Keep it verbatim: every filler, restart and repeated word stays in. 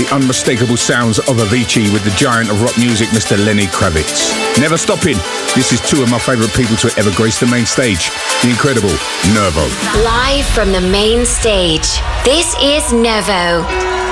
the unmistakable sounds of Avicii with the giant of rock music, Mister Lenny Kravitz. Never stopping. This is two of my favourite people to ever grace the main stage. The incredible Nervo. Live from the main stage, this is Nervo.